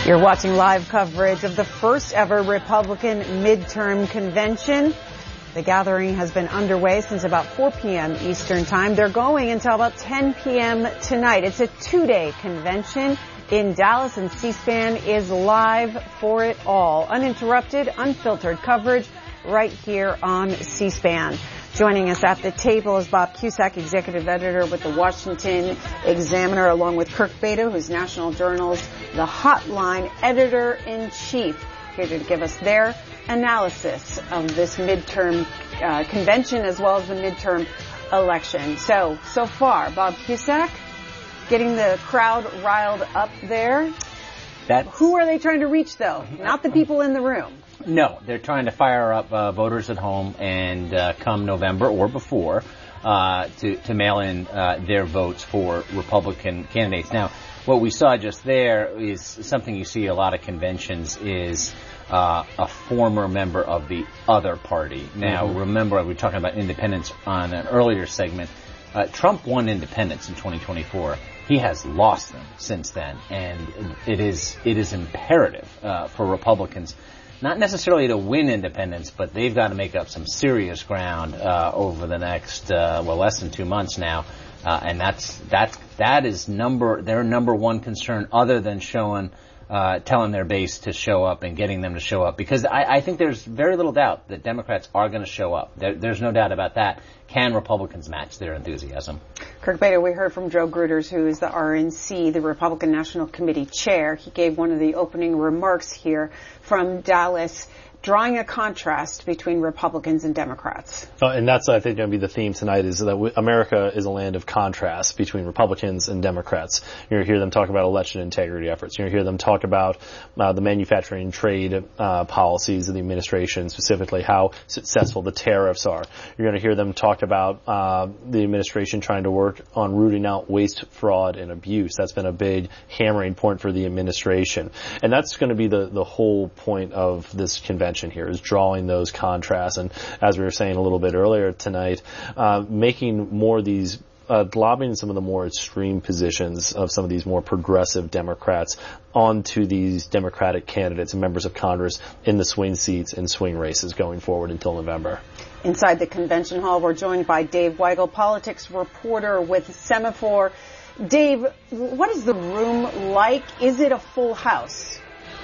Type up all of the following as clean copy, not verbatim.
You're watching live coverage of the first ever Republican midterm convention. The gathering has been underway since about 4 p.m. Eastern Time. They're going until about 10 p.m. tonight. It's a two-day convention in Dallas, and C-SPAN is live for it all. Uninterrupted, unfiltered coverage right here on C-SPAN. Joining us at the table is Bob Cusack, executive editor with the Washington Examiner, along with Kirk Bado, who's National Journal's The Hotline editor-in-chief, here to give us their analysis of this midterm convention as well as the midterm election. So far, Bob Cusack, getting the crowd riled up there. Who are they trying to reach, though? Not the people in the room. No, they're trying to fire up voters at home and come November or before to mail in their votes for Republican candidates. Now, what we saw just there is something you see a lot of conventions is a former member of the other party. Now, remember, we were talking about independents on an earlier segment. Trump won independents in 2024. He has lost them since then, and it is imperative for Republicans not necessarily to win independents, but they've got to make up some serious ground over the next less than 2 months now, and that is their number one concern, other than telling their base to show up and getting them to show up, because I think there's very little doubt that Democrats are going to show up. There's no doubt about that. Can Republicans match their enthusiasm? Kirk Bado, we heard from Joe Gruters, who is the RNC, the Republican National Committee chair. He gave one of the opening remarks here from Dallas, drawing a contrast between Republicans and Democrats. And that's, I think, going to be the theme tonight, is that America is a land of contrast between Republicans and Democrats. You're going to hear them talk about election integrity efforts. You're going to hear them talk about the manufacturing and trade policies of the administration, specifically how successful the tariffs are. You're going to hear them talk about the administration trying to work on rooting out waste, fraud, and abuse. That's been a big hammering point for the administration. And that's going to be the whole point of this convention here, is drawing those contrasts. And as we were saying a little bit earlier tonight, making more of these lobbying some of the more extreme positions of some of these more progressive Democrats onto these Democratic candidates and members of Congress in the swing seats and swing races going forward until November. Inside the convention hall, we're joined by Dave Weigel, politics reporter with Semaphore. Dave, what is the room like? Is it a full house?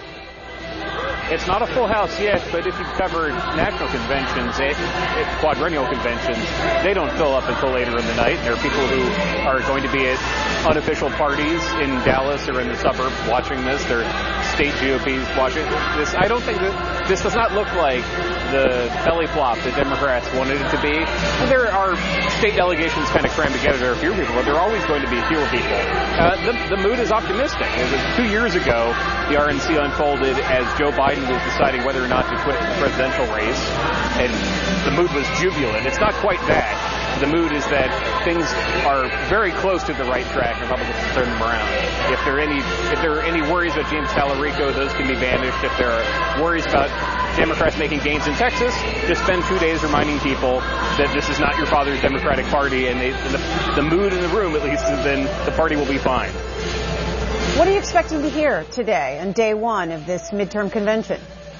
It's not a full house yet, but if you've covered national conventions, quadrennial conventions, they don't fill up until later in the night. There are people who are going to be at unofficial parties in Dallas or in the suburbs watching this. There are state GOPs watching this. I don't think that this does not look like the belly flop that Democrats wanted it to be. And there are state delegations kind of crammed together. There are fewer people, but there are always going to be fewer people. The mood is optimistic. 2 years ago, the RNC unfolded as Joe Biden was deciding whether or not to quit the presidential race, and the mood was jubilant. It's not quite that. The mood is that things are very close to the right track, and Republicans will turn them around. If there are any worries about James Talarico, those can be banished. If there are worries about Democrats making gains in Texas, just spend 2 days reminding people that this is not your father's Democratic Party, and the mood in the room, at least, then the party will be fine. What are you expecting to hear today on day one of this midterm convention?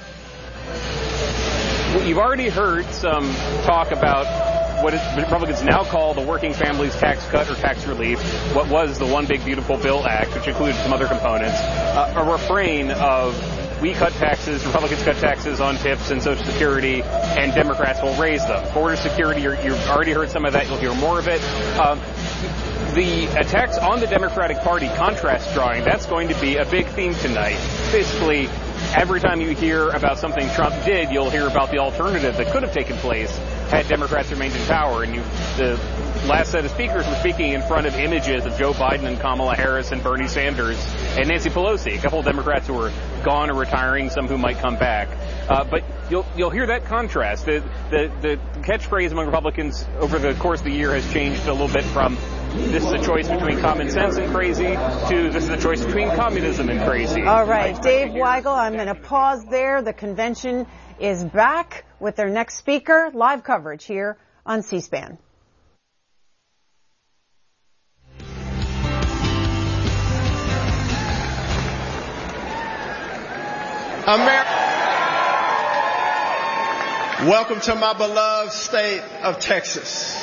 Well, you've already heard some talk about what Republicans now call the Working Families Tax Cut or Tax Relief, what was the One Big Beautiful Bill Act, which included some other components, a refrain of we cut taxes, Republicans cut taxes on tips and Social Security, and Democrats will raise them. Border security, you've already heard some of that, you'll hear more of it. The attacks on the Democratic Party, contrast drawing, that's going to be a big theme tonight. Basically, every time you hear about something Trump did, you'll hear about the alternative that could have taken place had Democrats remained in power. And the last set of speakers were speaking in front of images of Joe Biden and Kamala Harris and Bernie Sanders and Nancy Pelosi, a couple of Democrats who were gone or retiring, some who might come back. But you'll hear that contrast. The catchphrase among Republicans over the course of the year has changed a little bit from this is a choice between common sense and crazy to this is a choice between communism and crazy. All right, Dave Weigel, I'm going to pause there. The convention is back with their next speaker. Live coverage here on C-SPAN. Welcome to my beloved state of Texas.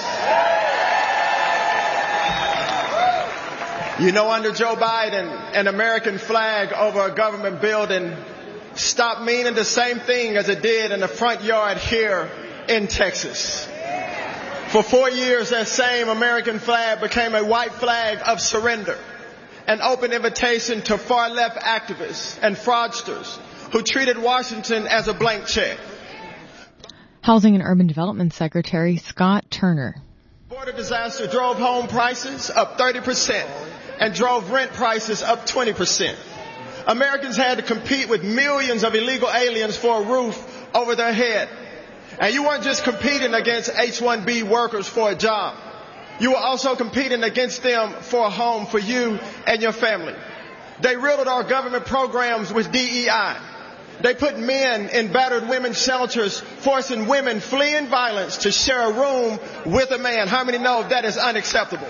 You know, under Joe Biden, an American flag over a government building stopped meaning the same thing as it did in the front yard here in Texas. For 4 years, that same American flag became a white flag of surrender, an open invitation to far-left activists and fraudsters who treated Washington as a blank check. Housing and Urban Development Secretary Scott Turner. Border disaster drove home prices up 30% and drove rent prices up 20%. Americans had to compete with millions of illegal aliens for a roof over their head. And you weren't just competing against H-1B workers for a job. You were also competing against them for a home for you and your family. They riddled our government programs with DEI. They put men in battered women's shelters, forcing women fleeing violence to share a room with a man. How many know that is unacceptable?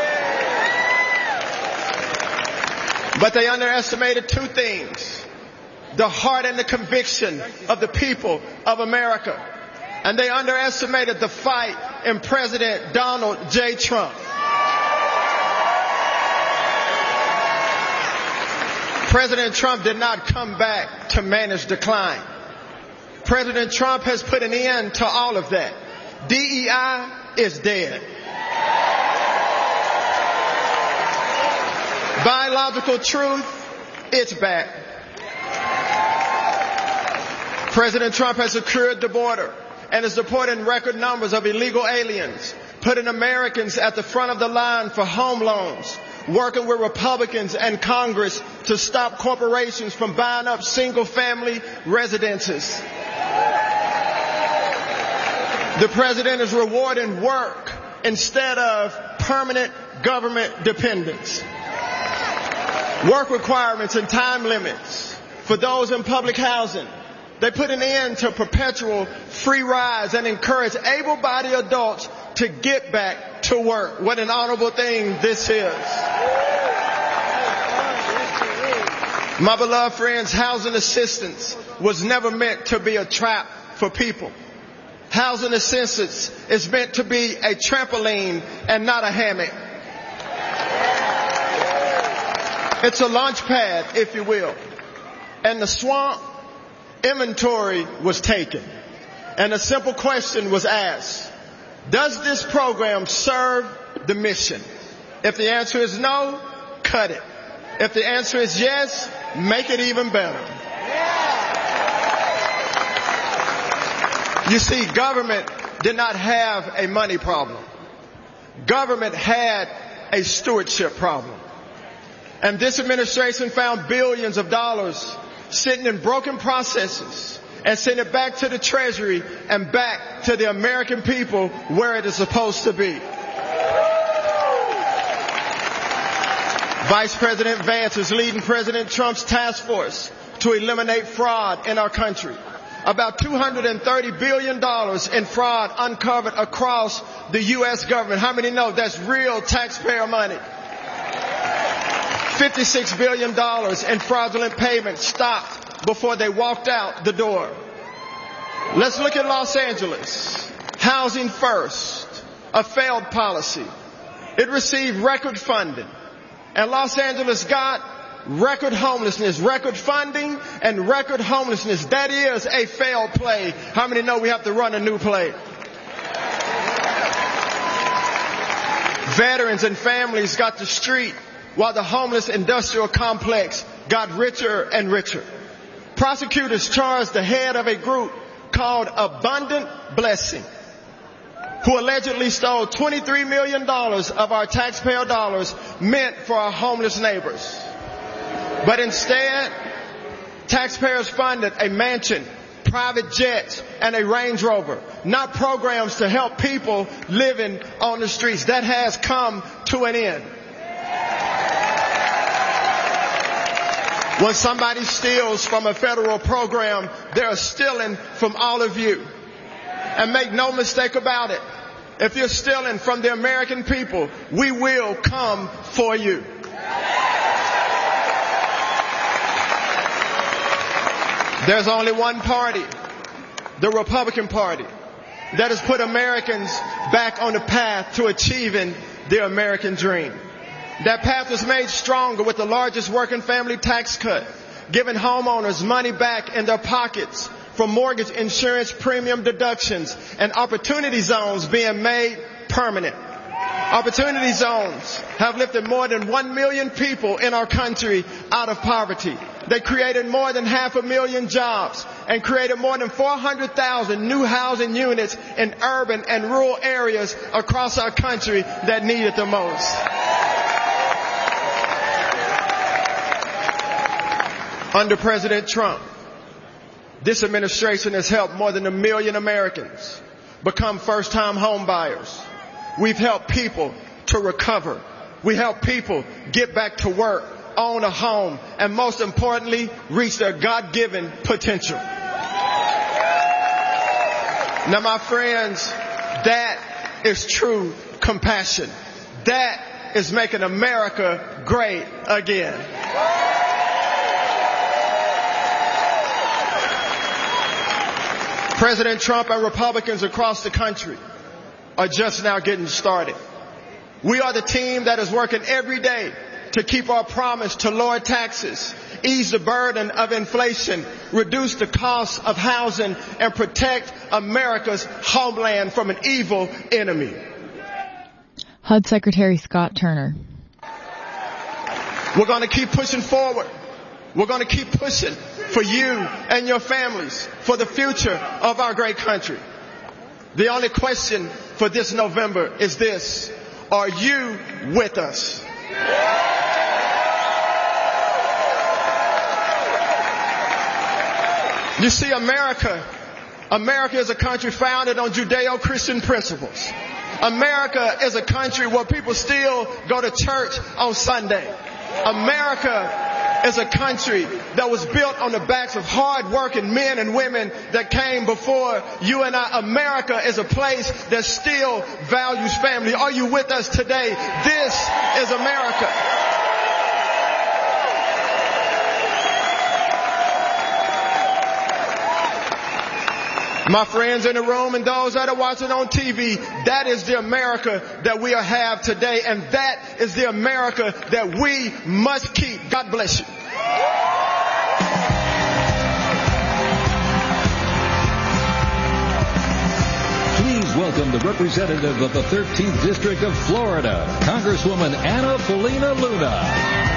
But they underestimated two things: the heart and the conviction of the people of America. And they underestimated the fight in President Donald J. Trump. President Trump did not come back to manage decline. President Trump has put an end to all of that. DEI is dead. Biological truth, it's back. President Trump has secured the border and is deporting record numbers of illegal aliens, putting Americans at the front of the line for home loans, working with Republicans and Congress to stop corporations from buying up single-family residences. The president is rewarding work instead of permanent government dependence. Work requirements and time limits for those in public housing. They put an end to perpetual free rides and encourage able-bodied adults to get back to work. What an honorable thing this is. My beloved friends, housing assistance was never meant to be a trap for people. Housing assistance is meant to be a trampoline and not a hammock. It's a launch pad, if you will. And the swamp inventory was taken. And a simple question was asked: does this program serve the mission? If the answer is no, cut it. If the answer is yes, make it even better. You see, government did not have a money problem. Government had a stewardship problem. And this administration found billions of dollars sitting in broken processes and send it back to the Treasury and back to the American people where it is supposed to be. Vice President Vance is leading President Trump's task force to eliminate fraud in our country. About $230 billion in fraud uncovered across the U.S. government. How many know that's real taxpayer money? $56 billion in fraudulent payments stopped before they walked out the door. Let's look at Los Angeles. Housing First, a failed policy. It received record funding. And Los Angeles got record homelessness, record funding, and record homelessness. That is a failed play. How many know we have to run a new play? Veterans and families got the street while the homeless industrial complex got richer and richer. Prosecutors charged the head of a group called Abundant Blessing, who allegedly stole $23 million of our taxpayer dollars meant for our homeless neighbors. But instead, taxpayers funded a mansion, private jets, and a Range Rover, not programs to help people living on the streets. That has come to an end. When somebody steals from a federal program, they're stealing from all of you. And make no mistake about it, if you're stealing from the American people, we will come for you. There's only one party, the Republican Party, that has put Americans back on the path to achieving the American dream. That path was made stronger with the largest working family tax cut, giving homeowners money back in their pockets from mortgage insurance premium deductions, and opportunity zones being made permanent. Opportunity zones have lifted more than 1 million people in our country out of poverty. They created more than 500,000 jobs and created more than 400,000 new housing units in urban and rural areas across our country that need it the most. Under President Trump, this administration has helped more than 1 million Americans become first-time home buyers. We've helped people to recover. We help people get back to work, own a home, and most importantly, reach their God-given potential. Now, my friends, that is true compassion. That is making America great again. President Trump and Republicans across the country are just now getting started. We are the team that is working every day to keep our promise to lower taxes, ease the burden of inflation, reduce the cost of housing, and protect America's homeland from an evil enemy. HUD Secretary Scott Turner. We're going to keep pushing forward. We're going to keep pushing for you and your families, for the future of our great country. The only question for this November is this: are you with us? You see, America is a country founded on Judeo-Christian principles. America is a country where people still go to church on Sunday. America is a country that was built on the backs of hard-working men and women that came before you and I. America is a place that still values family. Are you with us today? This is America. My friends in the room and those that are watching on TV, that is the America that we have today, and that is the America that we must keep. God bless you. Please welcome the representative of the 13th District of Florida, Congresswoman Anna Paulina Luna.